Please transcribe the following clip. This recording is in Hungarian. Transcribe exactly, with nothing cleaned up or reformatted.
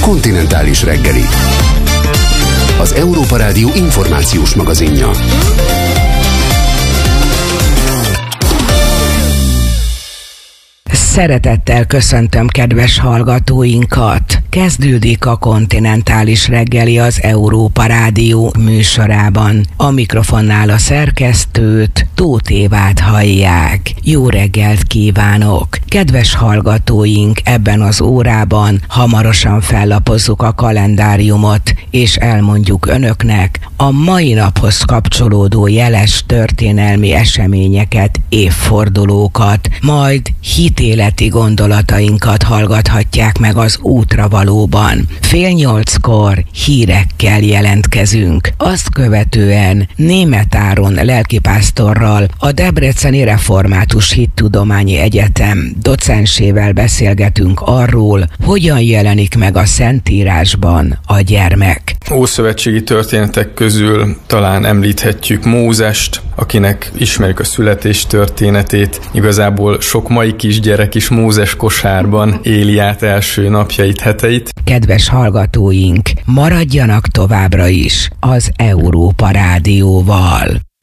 Kontinentális reggeli. Az Európa Rádió információs magazinja. Szeretettel köszöntöm kedves hallgatóinkat! Kezdődik a Kontinentális reggeli az Európa Rádió műsorában. A mikrofonnál a szerkesztőt, Tóth Évát hallják. Jó reggelt kívánok! Kedves hallgatóink, ebben az órában hamarosan fellapozzuk a kalendáriumot, és elmondjuk önöknek a mai naphoz kapcsolódó jeles történelmi eseményeket, évfordulókat, majd hitéleti gondolatainkat hallgathatják meg az útra valóban. Fél nyolckor hírekkel jelentkezünk. Azt követően Németh Áron lelkipásztorral, a Debreceni Református Hittudományi Egyetem docensével beszélgetünk arról, hogyan jelenik meg a Szentírásban a gyermek. Ószövetségi történetek közül talán említhetjük Mózest, akinek ismerjük a születés történetét. Igazából sok mai kisgyerek is Mózes kosárban éli át első napjait, heteit. Kedves hallgatóink, maradjanak továbbra is az Európa Rádióval.